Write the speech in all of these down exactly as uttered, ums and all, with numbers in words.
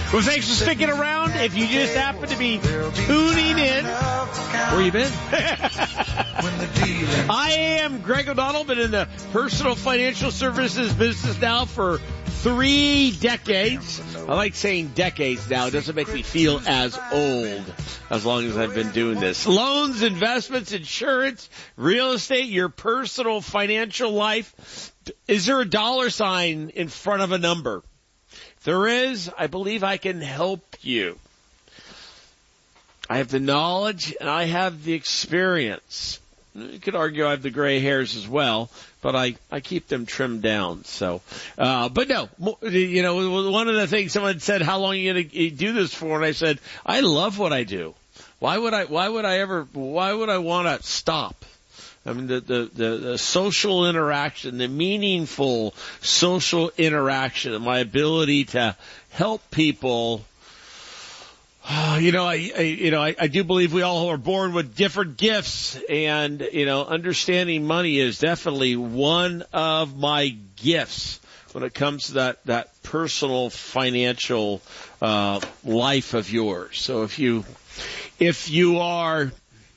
Well, thanks for sticking around. If you just happen to be tuning in, where you been? I am Greg O'Donnell, been in the personal financial services business now for three decades. I like saying decades now. It doesn't make me feel as old as long as I've been doing this. Loans, investments, insurance, real estate, your personal financial life. Is there a dollar sign in front of a number? If there is, I believe I can help you. I have the knowledge and I have the experience. You could argue I have the gray hairs as well, but I, I keep them trimmed down. So, uh, but no, you know, one of the things someone said, how long are you going to do this for? And I said, I love what I do. Why would I, why would I ever, why would I want to stop? I mean, the, the, the, the social interaction, the meaningful social interaction, and my ability to help people. You know, I, I you know, I, I do believe we all are born with different gifts, and, you know, understanding money is definitely one of my gifts when it comes to that, that personal financial, uh, life of yours. So if you, if you are,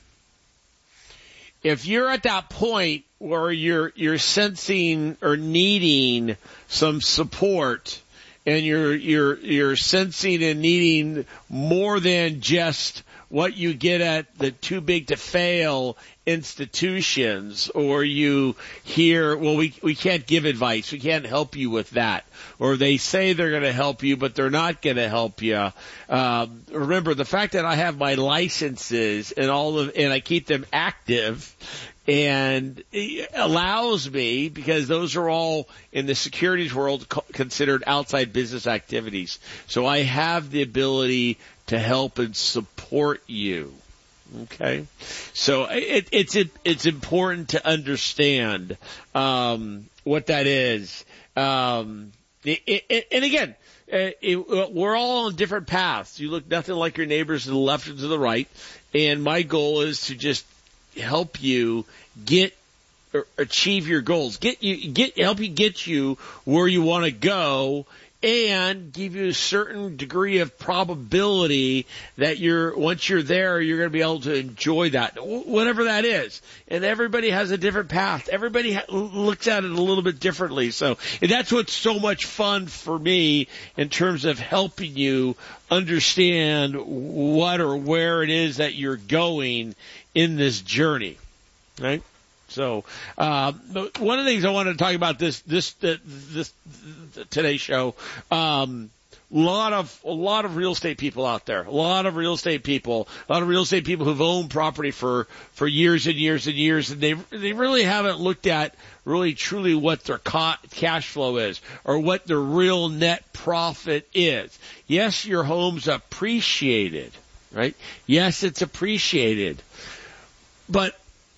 if you're at that point where you're, you're sensing or needing some support, and you're, you're, you're sensing and needing more than just what you get at the too big to fail institutions, or you hear, well, we, we can't give advice. We can't help you with that. Or they say they're going to help you, but they're not going to help you. Um, remember, the fact that I have my licenses and all of, and I keep them active, and it allows me, because those are all in the securities world considered outside business activities. So I have the ability to help and support you. Okay, so it, it's it, it's important to understand um, what that is. Um, it, it, and again, uh, it, we're all on different paths. You look nothing like your neighbors to the left and to the right. And my goal is to just help you get or achieve your goals, get you get help you get you where you want to go, and give you a certain degree of probability that you're, once you're there, you're going to be able to enjoy that, whatever that is. And everybody has a different path. Everybody ha- looks at it a little bit differently. So and that's what's so much fun for me in terms of helping you understand what or where it is that you're going in this journey, right? So, uh, one of the things I wanted to talk about this, this, this, this today's show, um, lot of, a lot of real estate people out there, a lot of real estate people, a lot of real estate people who've owned property for, for years and years and years, and they, they really haven't looked at really truly what their ca- cash flow is, or what their real net profit is. Yes, your home's appreciated, right? Yes, it's appreciated. But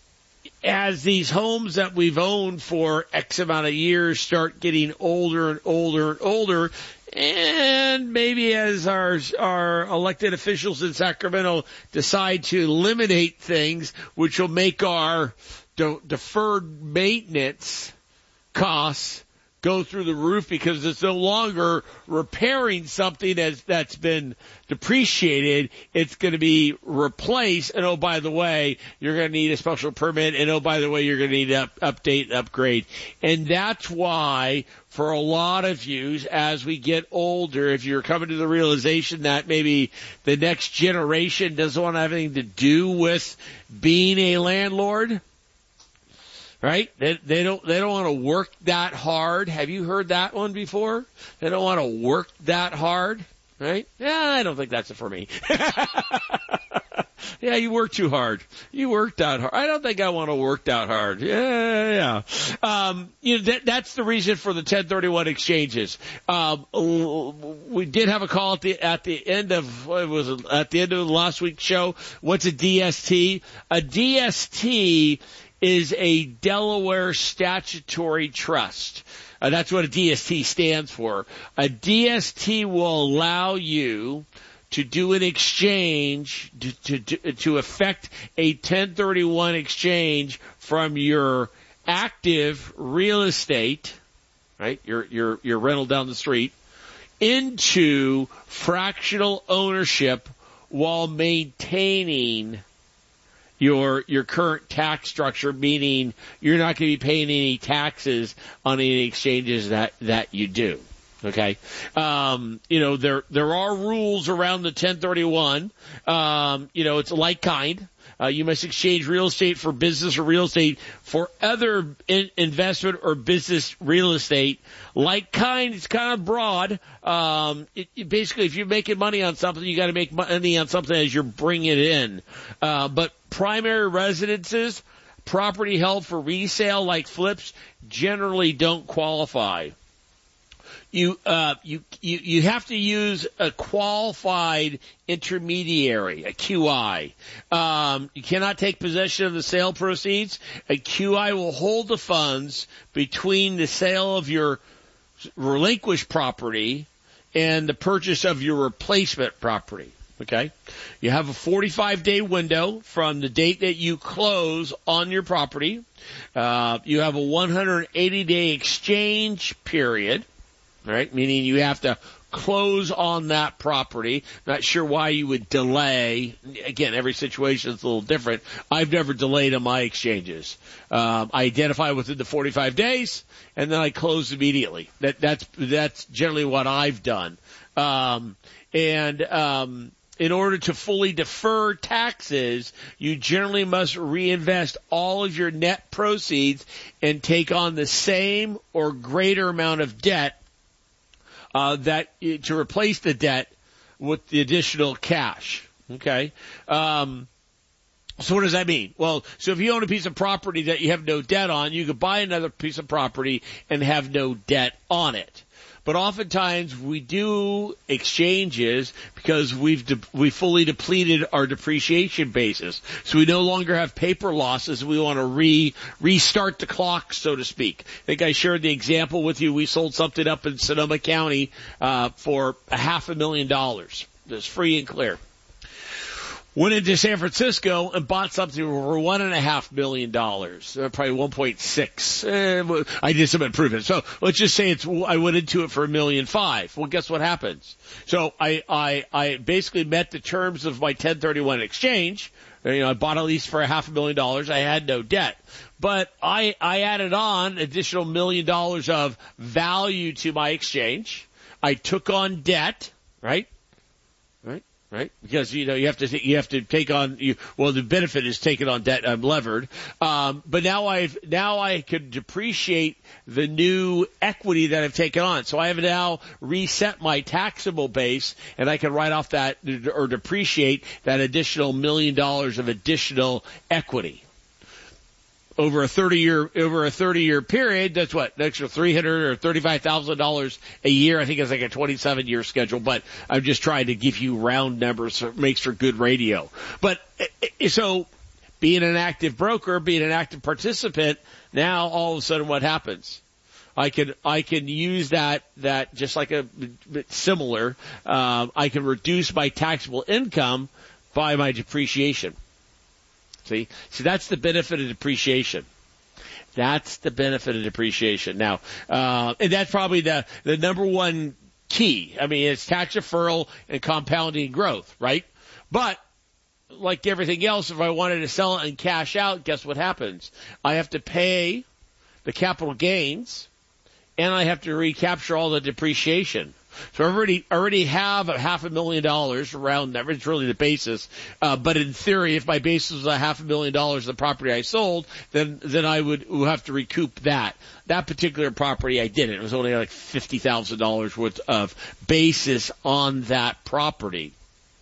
as these homes that we've owned for X amount of years start getting older and older and older, and maybe as our our elected officials in Sacramento decide to eliminate things, which will make our de- deferred maintenance costs go through the roof, because it's no longer repairing something that's, that's been depreciated. It's going to be replaced. And oh, by the way, you're going to need a special permit. And oh, by the way, you're going to need to up, update and upgrade. And that's why for a lot of you, as we get older, if you're coming to the realization that maybe the next generation doesn't want to have anything to do with being a landlord, right? They, they don't, they don't want to work that hard. Have you heard that one before? They don't want to work that hard, right? Yeah, I don't think that's it for me. Yeah, you work too hard. You work that hard. I don't think I want to work that hard. Yeah, yeah. Um, you know, that, that's the reason for the ten thirty-one exchanges. Um, we did have a call at the, at the end of, what was it, at the end of the last week's show. What's a D S T? A D S T is a Delaware statutory trust. Uh, that's what a D S T stands for. A D S T will allow you to do an exchange, to, to, to effect a ten thirty-one exchange from your active real estate, right, your, your, your rental down the street, into fractional ownership while maintaining your your current tax structure, meaning you're not going to be paying any taxes on any exchanges that, that you do. Okay. Um, you know, there, there are rules around the ten thirty-one. Um, you know, it's like kind. Uh, you must exchange real estate for business or real estate for other in- investment or business real estate. Like kind, it's kind of broad. Um, it, it basically, if you're making money on something, you got to make money on something as you're bringing it in. Uh, but primary residences, property held for resale like flips, generally don't qualify. You, uh, you, you, you have to use a qualified intermediary, a Q I. Um, you cannot take possession of the sale proceeds. A Q I will hold the funds between the sale of your relinquished property and the purchase of your replacement property. Okay? You have a forty-five day window from the date that you close on your property. Uh, you have a one hundred eighty day exchange period. All right, meaning you have to close on that property. Not sure why you would delay. Again, every situation is a little different. I've never delayed on my exchanges. Um, I identify within the forty-five days, and then I close immediately. That, that's that's generally what I've done. Um, and um, in order to fully defer taxes, you generally must reinvest all of your net proceeds and take on the same or greater amount of debt Uh, that to replace the debt with the additional cash. Okay. Um, so what does that mean? Well, so if you own a piece of property that you have no debt on, you could buy another piece of property and have no debt on it. But oftentimes we do exchanges because we've de- we fully depleted our depreciation basis. So we no longer have paper losses. We want to re restart the clock, so to speak. I think I shared the example with you. We sold something up in Sonoma County uh, for a half a million dollars. It was free and clear. Went into San Francisco and bought something for one and a half million dollars, uh, probably one point six. Uh, I did some improvement. So let's just say it's, I went into it for a million five. Well, guess what happens? So I, I, I basically met the terms of my ten thirty-one exchange. You know, I bought a lease for a half a million dollars. I had no debt, but I, I added on additional million dollars of value to my exchange. I took on debt, right? Right? Right? Because, you know, you have to, you have to take on, you, well, the benefit is taking on debt, I'm levered. Um, but now I've, now I could depreciate the new equity that I've taken on. So I have now reset my taxable base and I can write off that or depreciate that additional million dollars of additional equity. Over a thirty year, over a thirty year period, that's what, an extra three hundred or thirty-five thousand dollars a year. I think it's like a twenty-seven year schedule, but I'm just trying to give you round numbers so it makes for good radio. But, so, being an active broker, being an active participant, now all of a sudden what happens? I can, I can use that, that just like a, bit similar, um, I can reduce my taxable income by my depreciation. See, so that's the benefit of depreciation. That's the benefit of depreciation. Now, uh, and that's probably the, the number one key. I mean, it's tax deferral and compounding growth, right? But like everything else, if I wanted to sell it and cash out, guess what happens? I have to pay the capital gains and I have to recapture all the depreciation. So I already, already have a half a million dollars around that. It's really the basis. Uh, but in theory, if my basis was a half a million dollars of the property I sold, then, then I would, would have to recoup that. That particular property I didn't. It was only like fifty thousand dollars worth of basis on that property.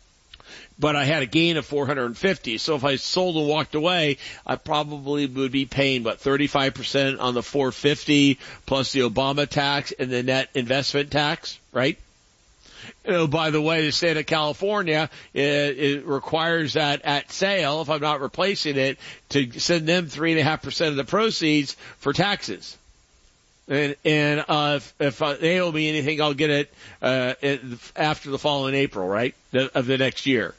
But I had a gain of four hundred fifty. So if I sold and walked away, I probably would be paying, what, thirty-five percent on the four hundred fifty plus the Obama tax and the net investment tax, right? You know, by the way, the state of California, it, it requires that at sale, if I'm not replacing it, to send them three and a half percent of the proceeds for taxes. And, and, uh, if, if uh, they owe me anything, I'll get it, uh, it, after the following April, right? The, of the next year.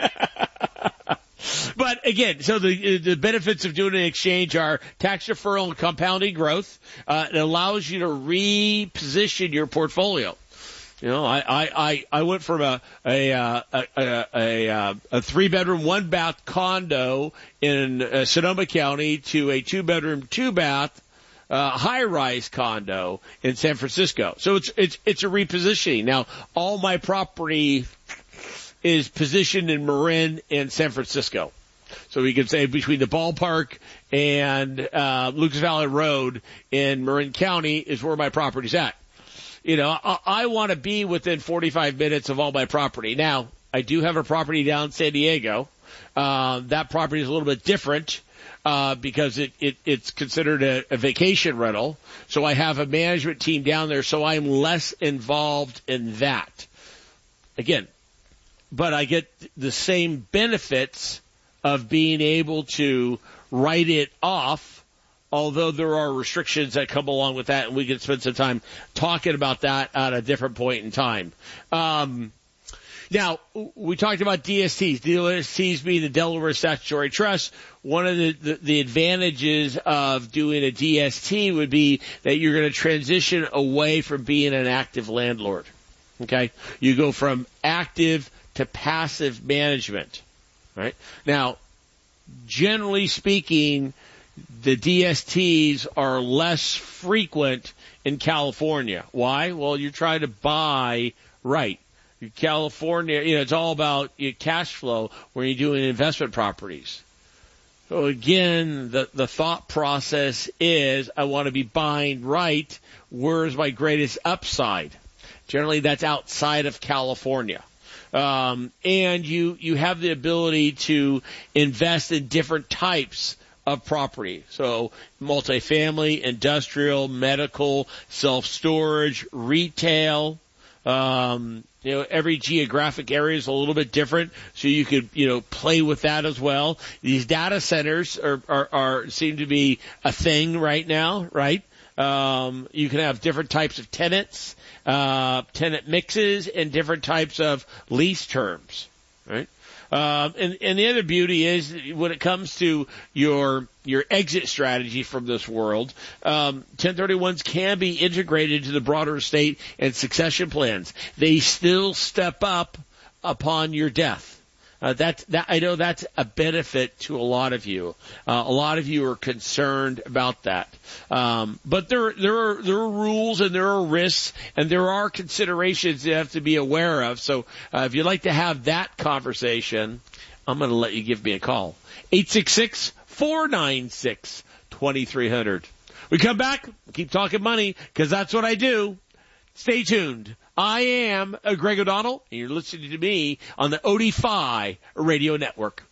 But again, so the, the benefits of doing an exchange are tax deferral and compounding growth. Uh, it allows you to reposition your portfolio. You know, I, I, I, I went from a, a, a, a, a, a three bedroom, one bath condo in uh, Sonoma County to a two bedroom, two bath, uh, high rise condo in San Francisco. So it's, it's, it's a repositioning. Now, all my property is positioned in Marin and San Francisco. So we could say between the ballpark and, uh, Lucas Valley Road in Marin County is where my property's at. You know, I, I want to be within forty-five minutes of all my property. Now, I do have a property down in San Diego. Uh, that property is a little bit different, uh, because it, it, it's considered a, a vacation rental. So I have a management team down there, so I'm less involved in that. Again, but I get the same benefits of being able to write it off, although there are restrictions that come along with that, and we can spend some time talking about that at a different point in time. Um, now, we talked about D S Ts. D S Ts being the Delaware Statutory Trust. One of the, the, the advantages of doing a D S T would be that you're going to transition away from being an active landlord. Okay? You go from active to passive management. Right? Now, generally speaking, the D S Ts are less frequent in California. Why? Well, you're trying to buy right. California, you know, it's all about your cash flow when you're doing investment properties. So again, the, the thought process is I want to be buying right. Where's my greatest upside? Generally, that's outside of California. Um, and you, you have the ability to invest in different types of property. So multifamily, industrial, medical, self-storage, retail. Um, you know, every geographic area is a little bit different, so you could, you know, play with that as well. These data centers are, are, are seem to be a thing right now, right? Um, you can have different types of tenants, uh, tenant mixes, and different types of lease terms, right? Um, and, and the other beauty is when it comes to your your exit strategy from this world, um, ten thirty-ones can be integrated into the broader estate and succession plans. They still step up upon your death. Uh, that, that, I know that's a benefit to a lot of you. Uh, a lot of you are concerned about that. Um, but there, there are, there are rules and there are risks and there are considerations you have to be aware of. So, uh, if you'd like to have that conversation, I'm going to let you give me a call. eight six six, four nine six, two three zero zero. We come back, keep talking money, because that's what I do. Stay tuned. I am Greg O'Donnell, and you're listening to me on the O D F I Radio Network.